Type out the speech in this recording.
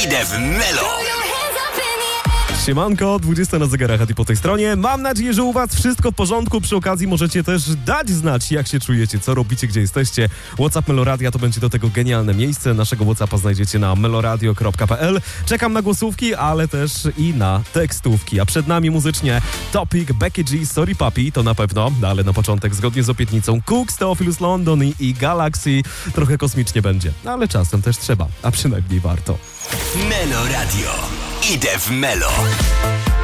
Idę w Melo. Siemanko, 20 na zegarach, a ty po tej stronie. Mam nadzieję, że u was wszystko w porządku. Przy okazji możecie też dać znać, jak się czujecie, co robicie, gdzie jesteście. WhatsApp Meloradia to będzie do tego genialne miejsce. Naszego WhatsAppa znajdziecie na meloradio.pl. Czekam na głosówki, ale też i na tekstówki. A przed nami muzycznie Topic, Becky G, Sorry Papi, to na pewno, ale na początek zgodnie z obietnicą Cooks, Theophilus London i Galaxy. Trochę kosmicznie będzie, ale czasem też trzeba, a przynajmniej warto. Meloradio. Idę w Melo.